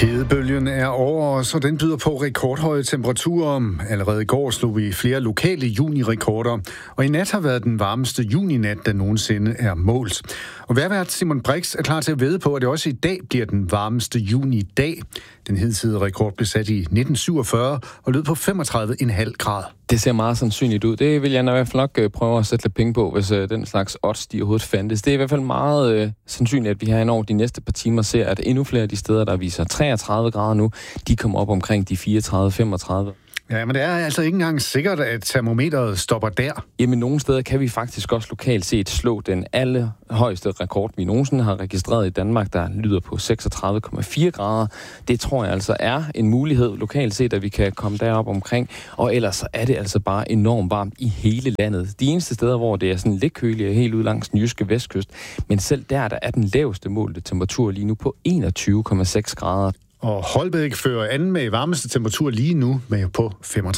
Hedebølgen er over os, og den byder på rekordhøje temperaturer. Allerede i går slog vi flere lokale junirekorder, og i nat har været den varmeste juninat, der nogensinde er målt. Og vejrvært Simon Brix er klar til at vædde på, at det også i dag bliver den varmeste junidag. Den hidtidige rekord blev sat i 1947 og lød på 35,5 grader. Det ser meget sandsynligt ud. Det vil jeg i hvert fald nok prøve at sætte lidt penge på, hvis den slags odds de overhovedet fandtes. Det er i hvert fald meget sandsynligt, at vi her over de næste par timer ser, at endnu flere af de steder, der viser 33 grader nu, de kommer op omkring de 34-35. Ja, men det er altså ikke engang sikkert, at termometeret stopper der. Jamen, nogle steder kan vi faktisk også lokalt set slå den allerhøjeste rekord, vi nogensinde har registreret i Danmark, der lyder på 36,4 grader. Det tror jeg altså er en mulighed lokalt set, at vi kan komme derop omkring. Og ellers er det altså bare enormt varmt i hele landet. De eneste steder, hvor det er sådan lidt køligere, helt ud langs den jyske vestkyst. Men selv der er den laveste målte temperatur lige nu på 21,6 grader. Og Holbæk fører anden med varmeste temperatur lige nu med på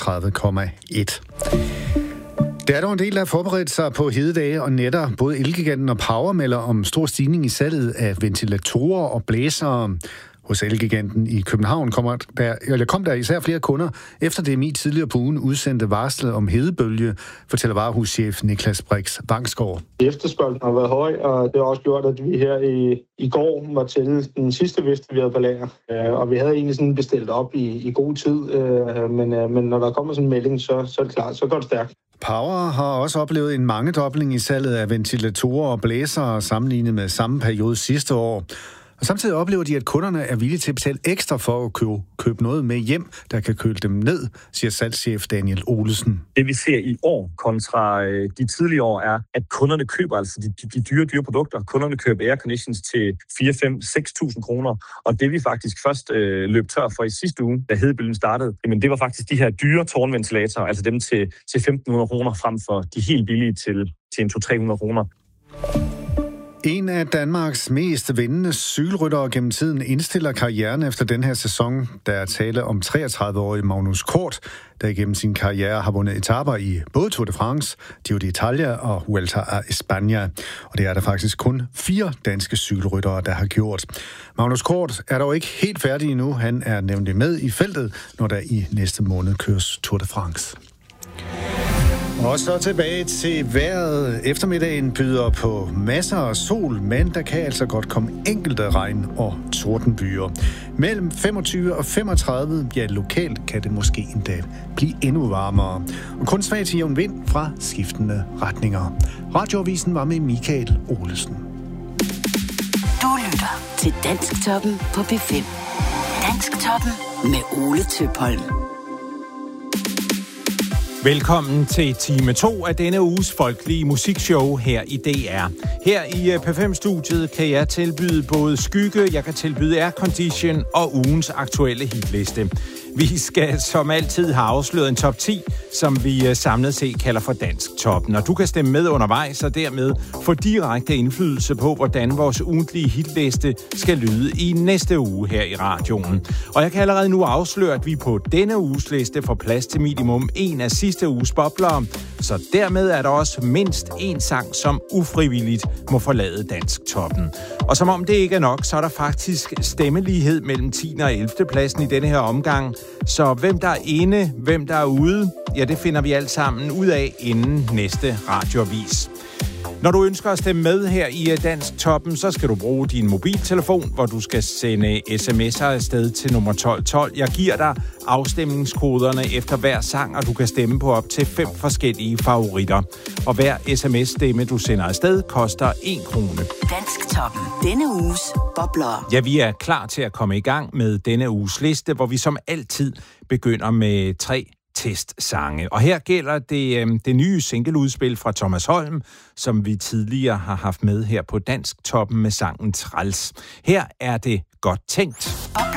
35,1. Der er dog en del, der har forberedt sig på hededage og nætter. Både Elgiganten og Power melder om stor stigning i salget af ventilatorer og blæsere. Hos Elgiganten i København kom der især flere kunder, efter DMI tidligere på ugen udsendte varslet om hedebølge, fortæller varehuschef Niklas Brix Vangsgaard. Efterspørgslen har været høj, og det har også gjort, at vi her i går var til den sidste vest, vi havde på lager. Og vi havde egentlig sådan bestilt op i god tid, men når der kommer sådan en melding, så er det klart, så går det stærkt. Power har også oplevet en mangedobling i salget af ventilatorer og blæsere sammenlignet med samme periode sidste år. Og samtidig oplever de, at kunderne er villige til at betale ekstra for at købe noget med hjem, der kan køle dem ned, siger salgschef Daniel Olesen. Det vi ser i år kontra de tidligere år er, at kunderne køber altså de dyre produkter. Kunderne køber airconditions til 4-5-6.000 kroner. Og det vi faktisk først løb tør for i sidste uge, da hedebølgen startede, jamen det var faktisk de her dyre tårnventilatorer, altså dem til 1.500 kroner frem for de helt billige til 200-300 kroner. En af Danmarks mest vindende cykelryttere gennem tiden indstiller karrieren efter den her sæson. Der er tale om 33-årige Magnus Kort, der igennem sin karriere har vundet etaper i både Tour de France, Giro d'Italia og Vuelta a España. Og det er der faktisk kun 4 danske cykelryttere, der har gjort. Magnus Kort er dog ikke helt færdig endnu. Han er nemlig med i feltet, når der i næste måned køres Tour de France. Og så tilbage til vejret. Eftermiddagen byder på masser af sol, men der kan altså godt komme enkelte regn- og tordenbyer. Mellem 25 og 35, ja lokalt kan det måske endda blive endnu varmere. Og kun svag til jævn vind fra skiftende retninger. Radioavisen var med Michael Olesen. Du lytter til Dansktoppen på P5. Dansktoppen med Ole Tøpholm. Velkommen til time 2 af denne uges folkelige musikshow her i DR. Her i P5-studiet kan jeg tilbyde både skygge, jeg kan tilbyde aircondition og ugens aktuelle hitliste. Vi skal som altid have afsløret en top 10, som vi samlet set kalder for Dansk Toppen. Og du kan stemme med undervejs og dermed få direkte indflydelse på, hvordan vores ugentlige hitliste skal lyde i næste uge her i radioen. Og jeg kan allerede nu afsløre, at vi på denne uges liste får plads til minimum en af sidste uges bobler. Så dermed er der også mindst en sang, som ufrivilligt må forlade Dansk Toppen. Og som om det ikke er nok, så er der faktisk stemmelighed mellem 10. og 11. pladsen i denne her omgang. Så hvem der er inde, hvem der er ude, ja, det finder vi alt sammen ud af inden næste radioavis. Når du ønsker at stemme med her i Dansk Toppen, så skal du bruge din mobiltelefon, hvor du skal sende sms'er afsted til nummer 1212. Jeg giver dig afstemningskoderne efter hver sang, og du kan stemme på op til 5 forskellige favoritter. Og hver sms-stemme, du sender afsted, koster 1 krone. Dansk Toppen. Denne uges bobler. Ja, vi er klar til at komme i gang med denne uges liste, hvor vi som altid begynder med 3 testsange. Og her gælder det nye singleudspil fra Thomas Holm, som vi tidligere har haft med her på Dansk Toppen med sangen Træls. Her er det godt tænkt.